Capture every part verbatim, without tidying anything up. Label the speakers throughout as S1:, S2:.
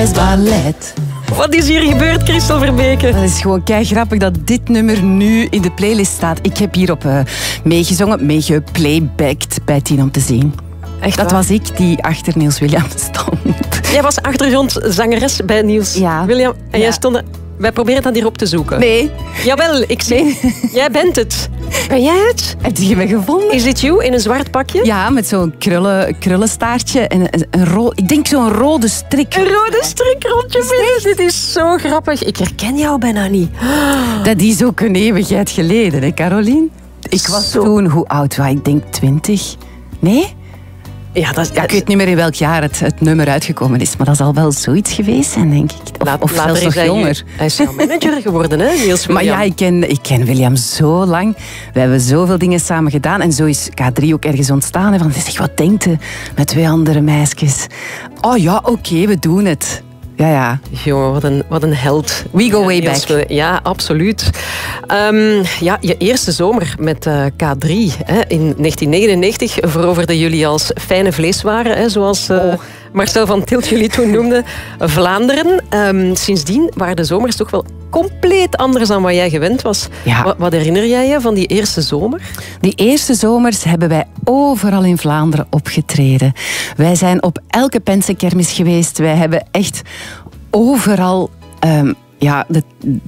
S1: Ballet.
S2: Wat is hier gebeurd, Christel Verbeke?
S1: Het is gewoon kei grappig dat dit nummer nu in de playlist staat. Ik heb hierop uh, meegezongen, meegeplaybacked bij Tien om te zien.
S2: Echt
S1: dat
S2: waar?
S1: was ik die achter Niels Williams stond.
S2: Jij was achtergrondzangeres bij Niels
S1: ja.
S2: Williams. En
S1: ja.
S2: jij stond... Wij proberen dat hier op te zoeken.
S1: Nee.
S2: Jawel, ik zie. Nee. Jij bent het. Ben jij het?
S1: Heb je me gevonden?
S2: Is dit jou in een zwart pakje?
S1: Ja, met zo'n krullen, krullenstaartje en een, een ro- ik denk zo'n rode strik.
S2: Een rode strik rond je midden. Dit is zo grappig. Ik herken jou bijna niet.
S1: Dat is ook een eeuwigheid geleden, hè, Caroline? Ik was zo... toen, hoe oud was ik? Ik denk twintig. Nee?
S2: Ja, dat,
S1: ja, ik weet niet meer in welk jaar het, het nummer uitgekomen is, maar dat zal wel zoiets geweest zijn, denk ik. Of,
S2: Laat,
S1: of zelfs nog
S2: hij
S1: jonger.
S2: Je, hij is jouw manager geworden, hè, Niels Williams?
S1: Maar ja, ik ken, ik ken William zo lang. We hebben zoveel dingen samen gedaan. En zo is K drie ook ergens ontstaan. Hè, van, zeg, wat denkt u met twee andere meisjes? Oh ja, oké, okay, we doen het. Ja, ja.
S2: Jongen, wat een, wat een held.
S1: We go way
S2: Niels,
S1: back.
S2: Ja, absoluut. Um, ja, je eerste zomer met uh, K drie. Hè, in negentien negenennegentig veroverden jullie als fijne vleeswaren, hè, zoals uh, oh. Marcel van Tilt jullie toen noemde, Vlaanderen. Um, sindsdien waren de zomers toch wel compleet anders dan wat jij gewend was.
S1: Ja.
S2: Wat, wat herinner jij je van die eerste zomer?
S1: Die eerste zomers hebben wij overal in Vlaanderen opgetreden. Wij zijn op elke pensenkermis geweest. Wij hebben echt overal um, ja, de,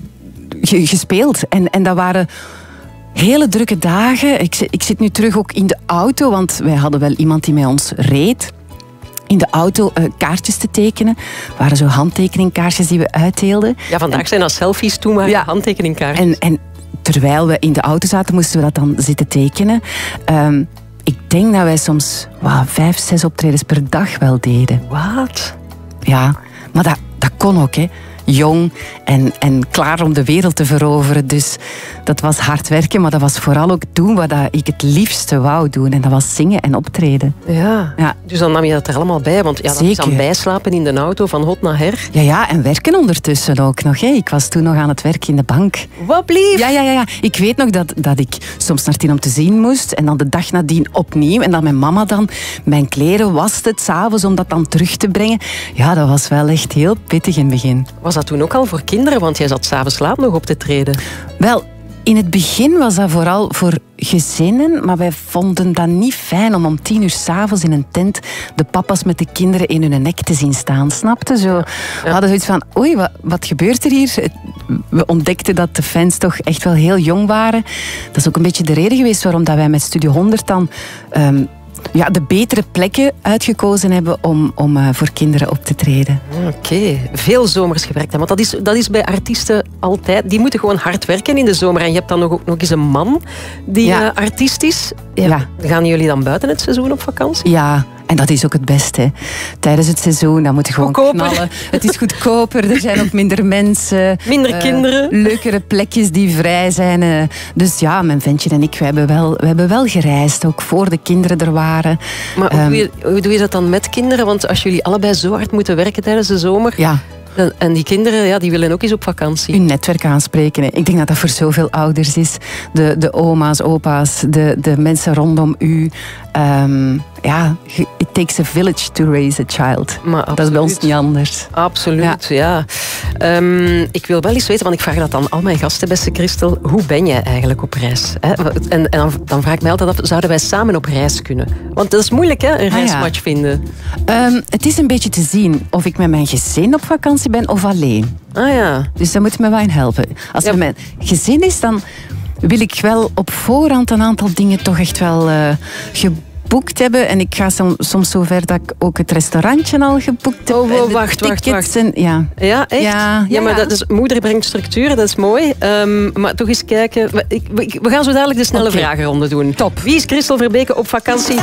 S1: ge, gespeeld. En, en dat waren hele drukke dagen. Ik, ik zit nu terug ook in de auto, want wij hadden wel iemand die met ons reed. In de auto uh, kaartjes te tekenen. Het waren zo handtekeningkaartjes die we uitdeelden.
S2: Ja, vandaag en, zijn dat selfies, toen maar ja, handtekeningkaartjes.
S1: En, en terwijl we in de auto zaten, moesten we dat dan zitten tekenen. Um, ik denk dat wij soms wow, vijf, zes optredens per dag wel deden.
S2: Wat?
S1: Ja, maar dat, dat kon ook, hè. Jong en, en klaar om de wereld te veroveren. Dus dat was hard werken, maar dat was vooral ook doen wat ik het liefste wou doen. En dat was zingen en optreden.
S2: Ja, ja. Dus dan nam je dat er allemaal bij. Want ja, dat is dan bijslapen in de auto van hot naar her.
S1: Ja, ja, en werken ondertussen ook nog. Hè. Ik was toen nog aan het werk in de bank.
S2: Wat blief?
S1: Ja, ja, ja, ja. Ik weet nog dat, dat ik soms naar Tien om te zien moest. En dan de dag nadien opnieuw. En dat mijn mama dan mijn kleren waste het 's avonds om dat dan terug te brengen. Ja, dat was wel echt heel pittig in het begin.
S2: Was dat toen ook al voor kinderen? Want jij zat 's avonds laat nog op te treden.
S1: Wel, in het begin was dat vooral voor gezinnen, maar wij vonden dat niet fijn om om tien uur 's avonds in een tent de papa's met de kinderen in hun nek te zien staan, snapte? Zo, ja. We hadden zoiets van, oei, wat, wat gebeurt er hier? We ontdekten dat de fans toch echt wel heel jong waren. Dat is ook een beetje de reden geweest waarom dat wij met Studio honderd dan... Um, ja, de betere plekken uitgekozen hebben om, om uh, voor kinderen op te treden.
S2: Oké, okay. Veel zomers gewerkt. Hè? Want dat is, dat is bij artiesten altijd. Die moeten gewoon hard werken in de zomer. En je hebt dan nog, ook nog eens een man die ja. uh, artiest is. Ja. Ja. Gaan jullie dan buiten het seizoen op vakantie?
S1: Ja, en dat is ook het beste. Tijdens het seizoen, dan moet je gewoon
S2: goedkoper.
S1: knallen. Het is goedkoper, er zijn ook minder mensen.
S2: Minder uh, kinderen.
S1: Leukere plekjes die vrij zijn. Uh, dus ja, mijn ventje en ik, we hebben, wel, we hebben wel gereisd. Ook voor de kinderen er waren.
S2: Maar hoe, um, doe je, hoe doe je dat dan met kinderen? Want als jullie allebei zo hard moeten werken tijdens de zomer...
S1: Ja.
S2: En die kinderen, ja, die willen ook eens op vakantie.
S1: Uw netwerk aanspreken. Hè. Ik denk dat dat voor zoveel ouders is. De, de oma's, opa's, de, de mensen rondom u. Um, ja, it takes a village to raise a child. Maar dat is bij ons niet anders.
S2: Absoluut, ja. ja. Um, ik wil wel eens weten, want ik vraag dat aan al mijn gasten, beste Christel. Hoe ben jij eigenlijk op reis? Hè? En, en dan, dan vraag ik mij altijd af, zouden wij samen op reis kunnen? Want dat is moeilijk, hè, een reismatch ah, ja. vinden.
S1: Um, het is een beetje te zien of ik met mijn gezin op vakantie ben of alleen.
S2: Ah ja.
S1: Dus daar moet je me wel in helpen. Als het ja. met mijn gezin is, dan wil ik wel op voorhand een aantal dingen toch echt wel uh, geboekt hebben. En ik ga som, soms zo ver dat ik ook het restaurantje al geboekt heb.
S2: Oh, oh wacht, wacht, wacht.
S1: En, ja.
S2: ja, echt?
S1: Ja, ja,
S2: ja maar dat is, moeder brengt structuur, dat is mooi. Um, maar toch eens kijken. We, ik, we gaan zo dadelijk de snelle okay. vragenronde doen.
S1: Top.
S2: Wie is Christel Verbeke op vakantie?